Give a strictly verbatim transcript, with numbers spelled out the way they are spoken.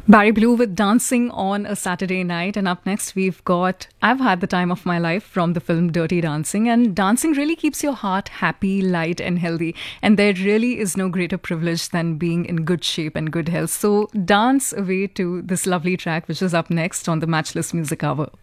Barry Blue with Dancing on a Saturday Night. And up next, we've got I've Had the Time of My Life from the film Dirty Dancing. And dancing really keeps your heart happy, light, and healthy. And there really is no greater privilege than being in good shape and good health. So dance away to this lovely track, which is up next on the Matchless Music Hour.